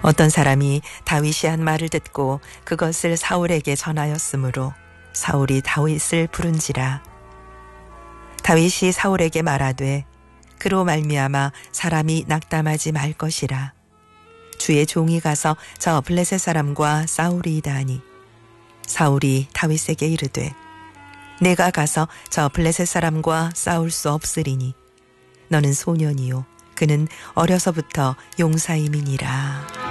어떤 사람이 다윗이 한 말을 듣고 그것을 사울에게 전하였으므로 사울이 다윗을 부른지라. 다윗이 사울에게 말하되 그로 말미암아 사람이 낙담하지 말 것이라. 주의 종이 가서 저 블레셋 사람과 싸우리이다 하니 사울이 다윗에게 이르되 내가 가서 저 블레셋 사람과 싸울 수 없으리니 너는 소년이요 그는 어려서부터 용사임이니라.